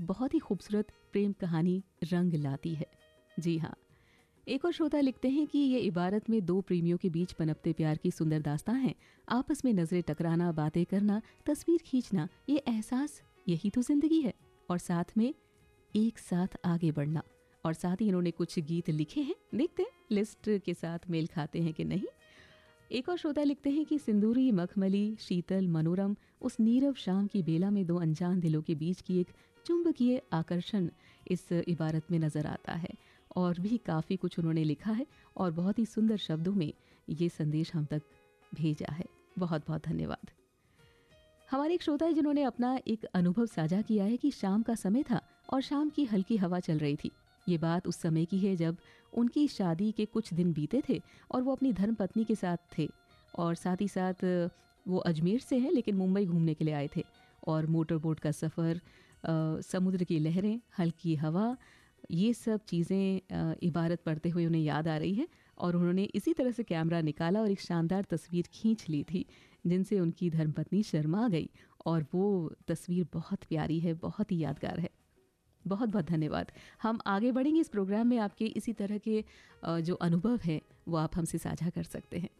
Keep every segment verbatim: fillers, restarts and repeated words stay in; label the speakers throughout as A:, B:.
A: बहुत ही खूबसूरत प्रेम कहानी रंग लाती है। जी हाँ, एक और श्रोता लिखते हैं कि ये इबारत में दो प्रेमियों के बीच पनपते प्यार की सुंदर दास्तां है। आपस में नजरें टकराना, बातें करना, तस्वीर खींचना, ये एहसास, यही तो जिंदगी है। और साथ में एक साथ आगे बढ़ना। और साथ ही इन्होंने कुछ गीत लिखे हैं, देखते हैं लिस्ट के साथ मेल खाते हैं कि नहीं। एक और श्रोता लिखते हैं कि सिंदूरी, मखमली, शीतल, मनोरम, उस नीरव शाम की बेला में दो अनजान दिलों के बीच की एक चुंबकीय आकर्षण इस इबारत में नजर आता है। और भी काफ़ी कुछ उन्होंने लिखा है और बहुत ही सुंदर शब्दों में ये संदेश हम तक भेजा है। बहुत बहुत धन्यवाद। हमारे एक श्रोता है जिन्होंने अपना एक अनुभव साझा किया है कि शाम का समय था और शाम की हल्की हवा चल रही थी। ये बात उस समय की है जब उनकी शादी के कुछ दिन बीते थे और वो अपनी धर्मपत्नी के साथ थे। और साथ ही साथ वो अजमेर से हैं लेकिन मुंबई घूमने के लिए आए थे। और मोटर बोट का सफ़र, समुद्र की लहरें, हल्की हवा, ये सब चीज़ें इबारत पढ़ते हुए उन्हें याद आ रही है। और उन्होंने इसी तरह से कैमरा निकाला और एक शानदार तस्वीर खींच ली थी जिनसे उनकी धर्मपत्नी शर्मा गई। और वो तस्वीर बहुत प्यारी है, बहुत ही यादगार है। बहुत बहुत धन्यवाद। हम आगे बढ़ेंगे इस प्रोग्राम में। आपके इसी तरह के जो अनुभव है वो आप हमसे साझा कर सकते हैं।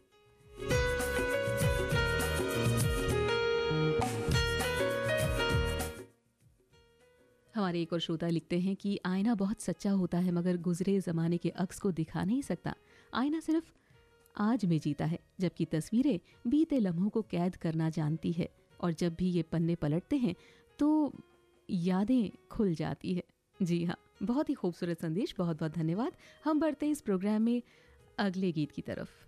A: हमारे एक और श्रोता लिखते हैं कि आईना बहुत सच्चा होता है मगर गुजरे ज़माने के अक्स को दिखा नहीं सकता। आईना सिर्फ आज में जीता है जबकि तस्वीरें बीते लम्हों को कैद करना जानती है। और जब भी ये पन्ने पलटते हैं तो यादें खुल जाती है। जी हाँ, बहुत ही खूबसूरत संदेश, बहुत बहुत धन्यवाद। हम बढ़ते हैं इस प्रोग्राम में अगले गीत की तरफ।